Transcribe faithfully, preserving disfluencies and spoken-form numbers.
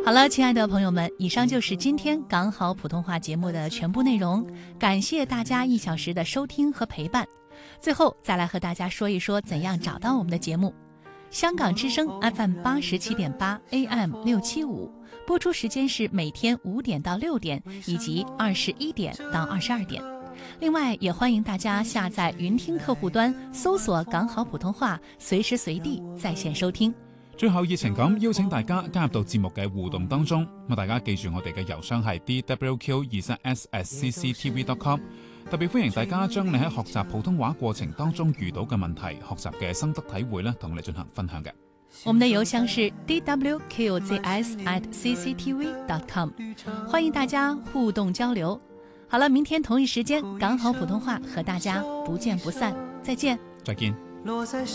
好了，亲爱的朋友们，以上就是今天港好普通话节目的全部内容，感谢大家一小时的收听和陪伴。最后再来和大家说一说怎样找到我们的节目。香港之声 F M 八十七点八 A M 六七五，播出时间是每天五点到六点，以及二十一点到二十二点。另外，也欢迎大家下载云听客户端，搜索港好普通话，随時隨地在線收聽。 最後熱情咁邀請大家加入到節目嘅互動當中，咁大家記住我哋嘅郵箱係 d w q 二三 s at c c t v dot com， 特別歡迎大家將你喺學習普通話過程當中遇到嘅問題、學習嘅心得體會咧，同我哋進行分享嘅。 我們的郵箱是 d w q z s at c c t v dot com， 歡迎大家互動交流。好了，明天同一時間港好普通話和大家不見不散，再見。 再見。